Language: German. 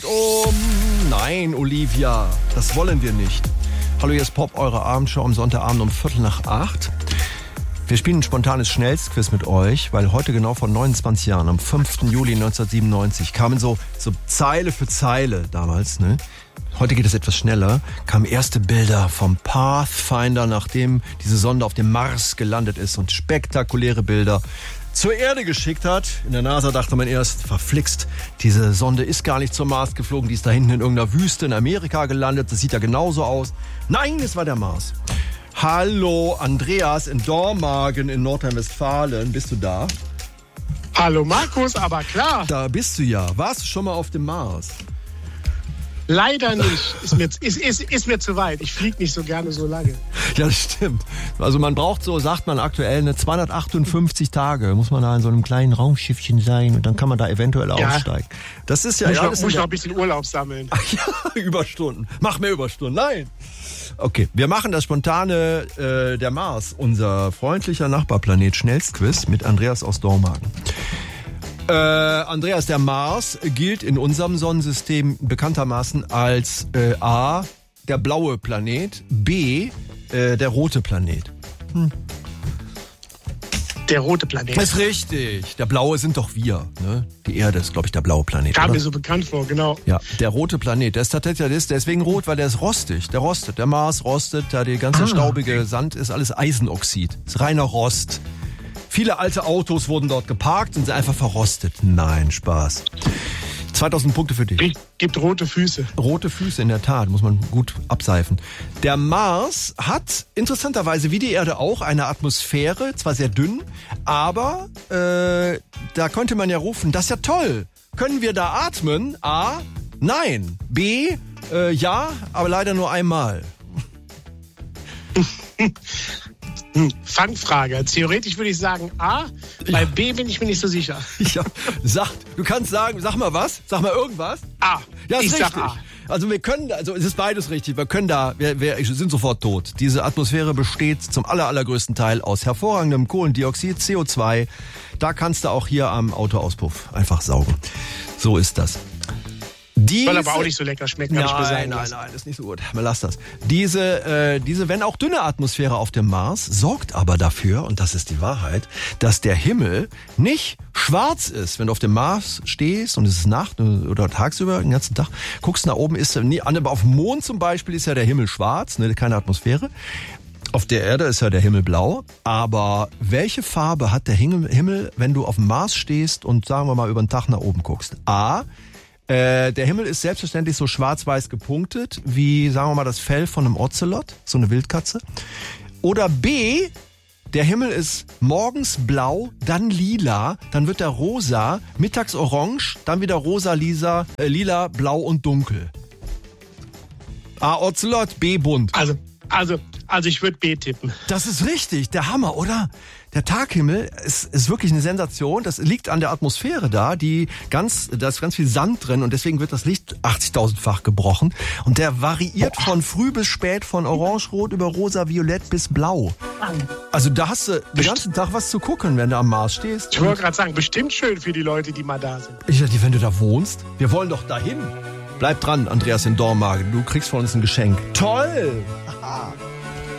Nein, Olivia, das wollen wir nicht. Hallo, hier ist Pop, eure Abendshow am Sonntagabend um 7:45. Wir spielen ein spontanes Schnellstquiz mit euch, weil heute genau vor 29 Jahren, am 5. Juli 1997, kamen so Zeile für Zeile damals, ne? Heute geht es etwas schneller, kamen erste Bilder vom Pathfinder, nachdem diese Sonde auf dem Mars gelandet ist und spektakuläre Bilder zur Erde geschickt hat. In der NASA dachte man erst, verflixt, diese Sonde ist gar nicht zum Mars geflogen, die ist da hinten in irgendeiner Wüste in Amerika gelandet, das sieht ja genauso aus. Nein, es war der Mars. Hallo, Andreas in Dormagen in Nordrhein-Westfalen, bist du da? Hallo Markus, aber klar. Da bist du ja. Warst du schon mal auf dem Mars? Leider nicht. Ist mir zu weit. Ich fliege nicht so gerne so lange. Ja, das stimmt. Also man braucht so, sagt man aktuell, 258 Tage. Muss man da in so einem kleinen Raumschiffchen sein und dann kann man da eventuell aussteigen. Das ist ja... Muss ich noch ein bisschen Urlaub sammeln. Ach ja, Überstunden. Mach mehr Überstunden. Nein. Okay, wir machen das spontane der Mars, unser freundlicher Nachbarplanet Schnellstquiz mit Andreas aus Dormagen. Andreas, der Mars gilt in unserem Sonnensystem bekanntermaßen als A, der blaue Planet, B, der rote Planet. Der rote Planet. Das ist richtig. Der blaue sind doch wir. Ne? Die Erde ist, glaube ich, der blaue Planet. Kam mir so bekannt vor, genau. Ja, der rote Planet, der ist tatsächlich deswegen rot, weil der ist rostig. Der rostet. Der Mars rostet, da die ganze staubige Sand ist alles Eisenoxid. Das ist reiner Rost. Viele alte Autos wurden dort geparkt und sind einfach verrostet. Nein, Spaß. 2000 Punkte für dich. Gibt rote Füße. Rote Füße, in der Tat, muss man gut abseifen. Der Mars hat interessanterweise wie die Erde auch eine Atmosphäre, zwar sehr dünn, aber da könnte man ja rufen, das ist ja toll. Können wir da atmen? A, nein. B, ja, aber leider nur einmal. Fangfrage. Theoretisch würde ich sagen A, bei B bin ich mir nicht so sicher. Ja, du kannst sagen, sag mal was, sag mal irgendwas. A. Ja, ist ich richtig. Sag A. Also es ist beides richtig. Wir sind sofort tot. Diese Atmosphäre besteht zum allergrößten Teil aus hervorragendem Kohlendioxid, CO2. Da kannst du auch hier am Autoauspuff einfach saugen. So ist das. Soll aber auch nicht so lecker schmecken, kann ich mir sagen. Nein, ist nicht so gut. Lass das. Diese, wenn auch dünne Atmosphäre auf dem Mars, sorgt aber dafür, und das ist die Wahrheit, dass der Himmel nicht schwarz ist. Wenn du auf dem Mars stehst und es ist Nacht oder tagsüber, den ganzen Tag, guckst nach oben, aber auf dem Mond zum Beispiel ist ja der Himmel schwarz, ne, keine Atmosphäre. Auf der Erde ist ja der Himmel blau, aber welche Farbe hat der Himmel, wenn du auf dem Mars stehst und sagen wir mal über den Tag nach oben guckst? A, der Himmel ist selbstverständlich so schwarz-weiß gepunktet, wie, sagen wir mal, das Fell von einem Ocelot, so eine Wildkatze. Oder B, der Himmel ist morgens blau, dann lila, dann wird er rosa, mittags orange, dann wieder rosa, lila, blau und dunkel. A, Ocelot, B, bunt. Also ich würde B tippen. Das ist richtig, der Hammer, oder? Der Taghimmel ist wirklich eine Sensation. Das liegt an der Atmosphäre da ist ganz viel Sand drin und deswegen wird das Licht 80.000-fach gebrochen. Und der variiert von früh bis spät, von orange-rot über rosa-violett bis blau. Also da hast du den ganzen Tag was zu gucken, wenn du am Mars stehst. Ich wollte gerade sagen, bestimmt schön für die Leute, die mal da sind. Ich dachte, wenn du da wohnst, wir wollen doch dahin. Bleib dran, Andreas in Dormagen. Du kriegst von uns ein Geschenk. Toll!